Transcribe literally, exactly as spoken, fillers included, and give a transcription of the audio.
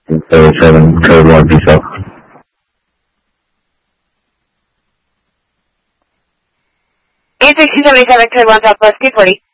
seven, code one, peace out. eight six seven seven, code one, Southwest, two forty.